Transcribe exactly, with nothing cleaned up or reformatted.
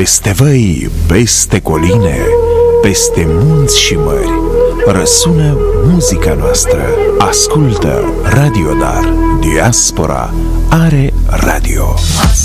Peste văi, peste coline, peste munți și mări, răsună muzica noastră. Ascultă Radio Dar. Diaspora are radio.